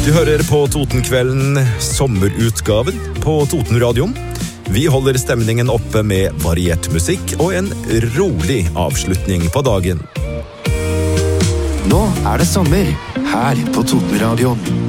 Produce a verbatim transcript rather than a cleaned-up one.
Du hører på Totenkvelden, sommerutgaven på Totenradioen. Vi holder stemningen oppe med variert musikk og en rolig avslutning på dagen. Nå er det sommer her på Totenradioen.